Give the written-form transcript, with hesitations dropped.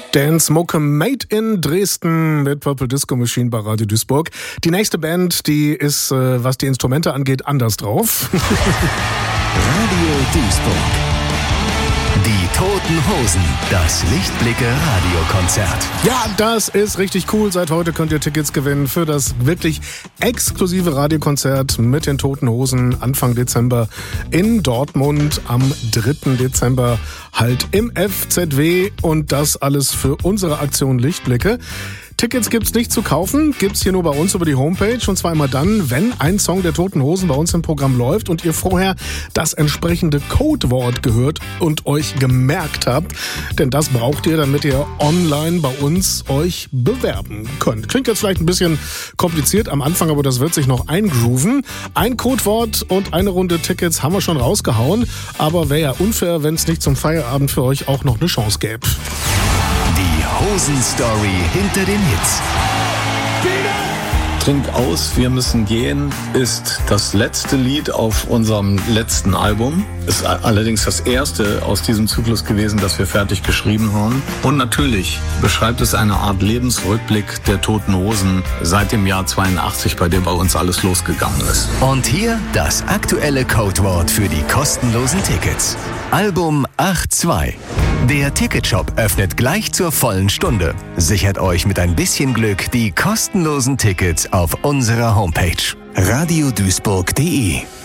Dance Mucke Made in Dresden mit Purple Disco Machine bei Radio Duisburg. Die nächste Band, die ist, was die Instrumente angeht, anders drauf. Radio Duisburg. Die Toten Hosen, das Lichtblicke-Radiokonzert. Ja, das ist richtig cool. Seit heute könnt ihr Tickets gewinnen für das wirklich exklusive Radiokonzert mit den Toten Hosen Anfang Dezember in Dortmund, am 3. Dezember halt im FZW, und das alles für unsere Aktion Lichtblicke. Tickets gibt's nicht zu kaufen, gibt's hier nur bei uns über die Homepage, und zwar immer dann, wenn ein Song der Toten Hosen bei uns im Programm läuft und ihr vorher das entsprechende Codewort gehört und euch gemerkt habt, denn das braucht ihr, damit ihr online bei uns euch bewerben könnt. Klingt jetzt vielleicht ein bisschen kompliziert am Anfang, aber das wird sich noch eingrooven. Ein Codewort und eine Runde Tickets haben wir schon rausgehauen, aber wäre ja unfair, wenn es nicht zum Feierabend für euch auch noch eine Chance gäbe. Die Hosen-Story hinter den Hits. Trink aus, wir müssen gehen ist das letzte Lied auf unserem letzten Album. Ist allerdings das erste aus diesem Zyklus gewesen, das wir fertig geschrieben haben. Und natürlich beschreibt es eine Art Lebensrückblick der Toten Hosen seit dem Jahr 82, bei dem bei uns alles losgegangen ist. Und hier das aktuelle Codewort für die kostenlosen Tickets. Album 8.2. Der Ticketshop öffnet gleich zur vollen Stunde. Sichert euch mit ein bisschen Glück die kostenlosen Tickets auf unserer Homepage radioduisburg.de.